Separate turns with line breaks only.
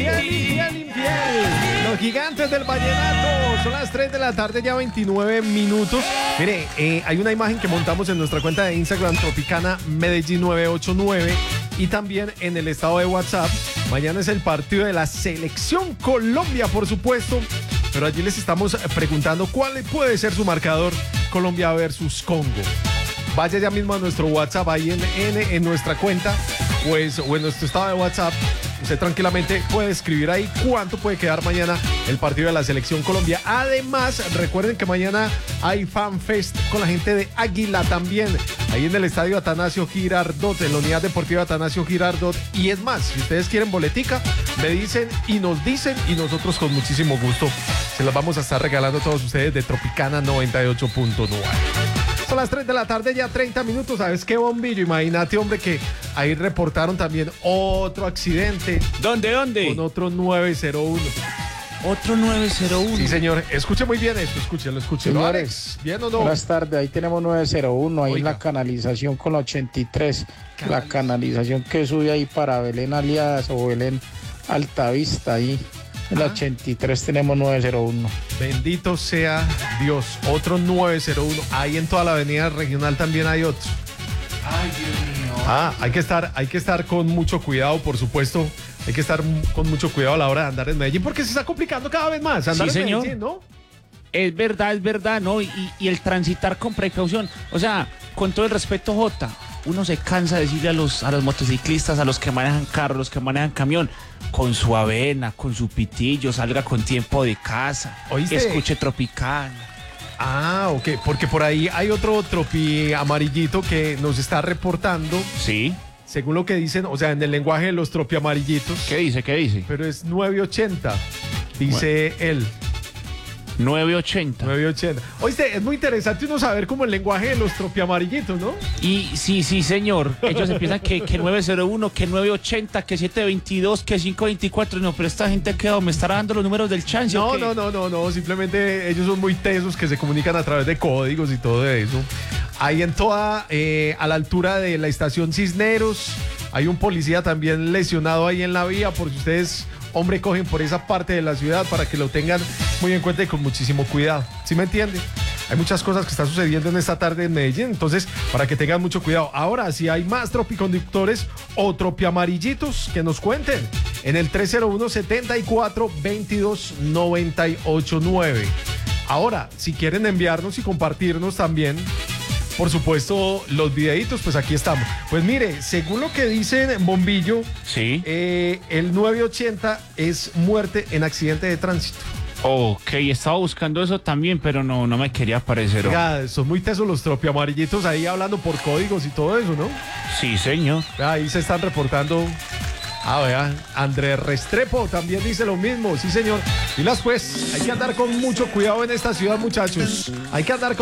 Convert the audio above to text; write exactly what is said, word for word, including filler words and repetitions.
Infiel, infiel, infiel. Los gigantes del vallenato. Son las tres de la tarde, ya veintinueve minutos. Mire, eh, hay una imagen que montamos en nuestra cuenta de Instagram, Tropicana Medellín nueve ocho nueve. Y también en el estado de WhatsApp. Mañana es el partido de la Selección Colombia, por supuesto. Pero allí les estamos preguntando cuál puede ser su marcador Colombia versus Congo. Vaya ya mismo a nuestro WhatsApp, ahí en, en, en nuestra cuenta, pues, o en nuestro estado de WhatsApp. Usted tranquilamente puede escribir ahí cuánto puede quedar mañana el partido de la Selección Colombia. Además, recuerden que mañana hay Fan Fest con la gente de Águila también, ahí en el estadio Atanasio Girardot, en la unidad deportiva Atanasio Girardot. Y es más, si ustedes quieren boletica, me dicen y nos dicen, y nosotros con muchísimo gusto se las vamos a estar regalando a todos ustedes de Tropicana noventa y ocho punto nueve. Son las tres de la tarde, ya treinta minutos. ¿Sabes qué, Bombillo? Imagínate, hombre, que ahí reportaron también otro accidente.
¿Dónde, dónde?
Con otro nueve cero uno.
Otro nueve cero uno.
Sí, señor. Escuche muy bien esto, escúchelo, escúchelo.
Señores,
¿bien o no?
buenas tardes. Ahí tenemos nueve cero uno, ahí
Oiga.
la canalización con la ochenta y tres. La canalización que sube ahí para Belén Aliadas o Belén Altavista, ahí. En la
Ah.
ochenta y tres tenemos nueve cero uno.
Bendito sea Dios. Otro nueve cero uno. Ahí en toda la avenida regional también hay otro.
Ay, Dios mío.
Ah, hay que estar, hay que estar con mucho cuidado, por supuesto. Hay que estar con mucho cuidado a la hora de andar en Medellín, porque se está complicando cada vez más andar
Sí,
en
señor.
Medellín, ¿no?
Es verdad, es verdad, ¿no? Y, y el transitar con precaución. O sea, con todo el respeto, Jota, uno se cansa de decirle a los, a los motociclistas, a los que manejan carro, los que manejan camión, con su avena, con su pitillo, salga con tiempo de casa,
¿Oíste?
escuche Tropicana.
Ah, ok, porque por ahí hay otro tropi amarillito que nos está reportando,
¿Sí?
según lo que dicen, o sea, en el lenguaje de los tropi amarillitos,
¿Qué dice? ¿Qué dice?
pero es nueve ochenta, dice él.
nueve ochenta.
nueve ochenta. Oíste, es muy interesante uno saber como el lenguaje de los tropi amarillitos, ¿no?
Y sí, sí, señor. Ellos empiezan que, que nueve cero uno, que nueve ochenta, que siete veintidós, que cinco veinticuatro. No, pero esta gente que me estará dando los números del chance.
No,
¿o qué?
no, no, no, no, simplemente ellos son muy tesos que se comunican a través de códigos y todo eso. Ahí en toda, eh, a la altura de la estación Cisneros, hay un policía también lesionado ahí en la vía, por si ustedes, hombre, cogen por esa parte de la ciudad para que lo tengan muy en cuenta y con muchísimo cuidado. ¿Sí me entiende? Hay muchas cosas que están sucediendo en esta tarde en Medellín, entonces para que tengan mucho cuidado. Ahora, si hay más tropiconductores o tropiamarillitos, que nos cuenten en el tres cero uno, setenta y cuatro, veintidós, noventa y ocho nueve. Ahora, si quieren enviarnos y compartirnos también, por supuesto, los videitos, pues aquí estamos. Pues mire, según lo que dicen Bombillo,
Sí.
eh, el nueve ochenta es muerte en accidente de tránsito.
Ok, estaba buscando eso también, pero no, no me quería aparecer.
Oiga, son muy tesos los tropiamarillitos ahí hablando por códigos y todo eso, ¿no?
Sí, señor.
Ahí se están reportando. Ah, vean, Andrés Restrepo también dice lo mismo, sí señor. Y las pues, hay que andar con mucho cuidado en esta ciudad, muchachos. Hay que andar con